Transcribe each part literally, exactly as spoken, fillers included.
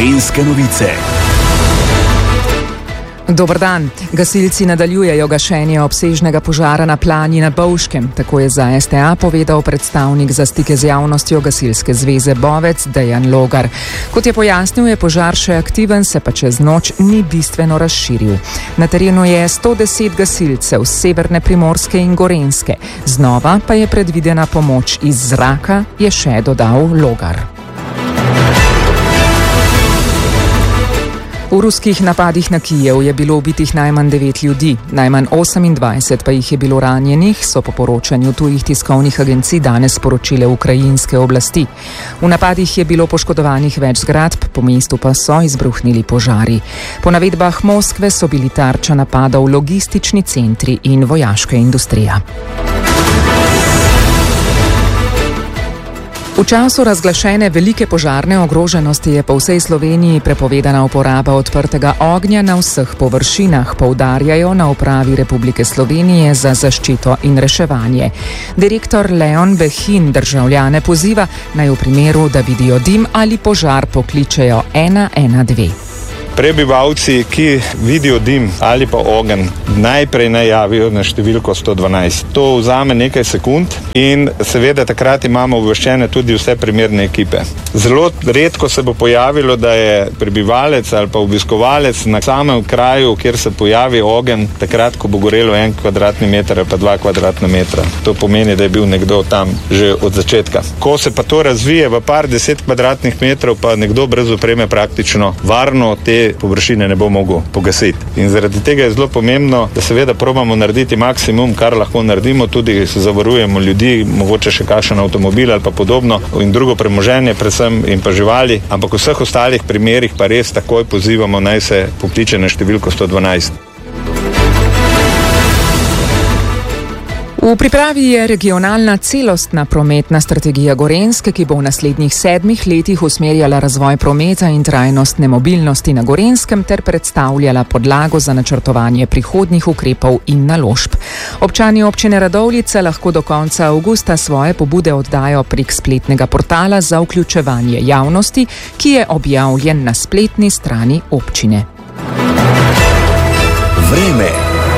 Gorenjske novice. Dober dan. Gasilci nadaljujejo gašenje obsežnega požara na Planji na Bovškem, tako je za S T A povedal predstavnik za stike z javnostjo Gasilske zveze Bovec Dejan Logar. Kot je pojasnil, je požar še aktiven, se pa čez noč ni bistveno razširil. Na terenu je sto deset gasilcev z severne Primorske in Gorenjske. Znova pa je predvidena pomoč iz zraka, je še dodal Logar. V ruskih napadih na Kijev je bilo ubitih najmanj devet ljudi, najmanj osemindvajset pa jih je bilo ranjenih, so po poročanju tujih tiskovnih agencij danes sporočile ukrajinske oblasti. V napadih je bilo poškodovanih več zgradb, po mestu pa so izbruhnili požari. Po navedbah Moskve so bili tarča napadov logistični centri in vojaška industrija. V času razglašene velike požarne ogroženosti je po vsej Sloveniji prepovedana uporaba odprtega ognja na vseh površinah, poudarjajo na Upravi Republike Slovenije za zaščito in reševanje. Direktor Leon Behin državljane poziva, naj v primeru, da vidijo dim ali požar, pokličejo ena ena dve. Prebivalci, ki vidijo dim ali pa ogenj, najprej naj javijo na številko sto dvanajst. To vzame nekaj sekund in seveda takrat imamo obveščene tudi vse primerne ekipe. Zelo redko se bo pojavilo, da je prebivalec ali pa obiskovalec na samem kraju, kjer se pojavi ogenj, takrat, ko bo gorelo en kvadratni meter ali pa dva kvadratna metra. To pomeni, da je bil nekdo tam že od začetka. Ko se pa to razvije v par deset kvadratnih metrov, pa nekdo brez opreme praktično varno te površine ne bo mogel pogasiti. In zaradi tega je zelo pomembno, da seveda probamo narediti maksimum, kar lahko naredimo, tudi zavarujemo ljudi, mogoče še kakšen avtomobil ali pa podobno in drugo premoženje predvsem in pa živali, ampak v vseh ostalih primerih pa res takoj pozivamo, naj se pokliče na številko sto dvanajst. V pripravi je regionalna celostna prometna strategija Gorenjske, ki bo v naslednjih sedmih letih usmerjala razvoj prometa in trajnostne mobilnosti na Gorenjskem ter predstavljala podlago za načrtovanje prihodnjih ukrepov in naložb. Občani občine Radovljica lahko do konca avgusta svoje pobude oddajo prek spletnega portala za vključevanje javnosti, ki je objavljen na spletni strani občine. Vreme.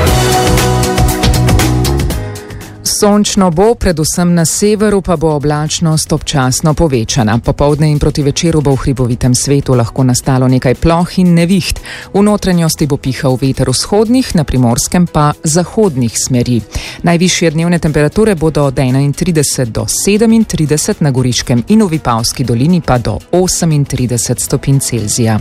Sončno bo, predvsem na severu pa bo oblačnost občasno povečana. Popoldne in proti večeru bo v hribovitem svetu lahko nastalo nekaj ploh in neviht. V notranjosti bo pihal veter vzhodnih, na Primorskem pa zahodnih smeri. Najvišje dnevne temperature bodo od enaintrideset do sedemintrideset, na Goriškem in v Vipavski dolini pa do osemintrideset stopinj Celzija.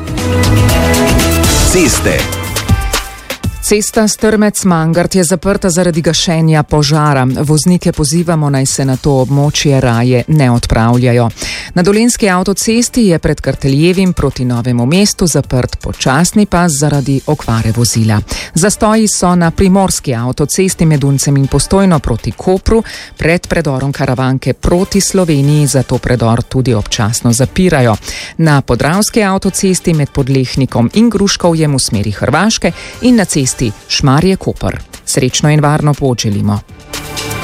Ceste. Cesta Strmec-Mangart je zaprta zaradi gašenja požara. Voznike pozivamo, naj se na to območje raje ne odpravljajo. Na Dolenjski avtocesti je pred Karteljevim proti Novemu mestu zaprt počasni pas zaradi okvare vozila. Zastoji so na Primorski avtocesti med Uncem in Postojno proti Kopru, pred predorom Karavanke proti Sloveniji, zato predor tudi občasno zapirajo. Na Podravski avtocesti med Podlehnikom in Gruškovjem v smeri Hrvaške in na cesti Šmarje-Koper. Srečno in varno pot želimo.